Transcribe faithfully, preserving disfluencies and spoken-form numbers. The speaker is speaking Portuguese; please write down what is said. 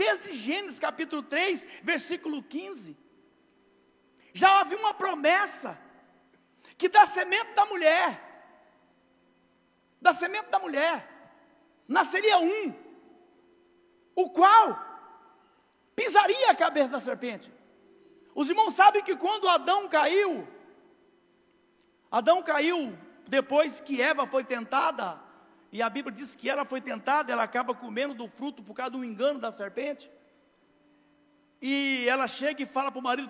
desde Gênesis capítulo três, versículo quinze, já havia uma promessa, que da semente da mulher, da semente da mulher, nasceria um, o qual pisaria a cabeça da serpente. Os irmãos sabem que quando Adão caiu, Adão caiu depois que Eva foi tentada, e a Bíblia diz que ela foi tentada, ela acaba comendo do fruto por causa do engano da serpente, e ela chega e fala para o marido,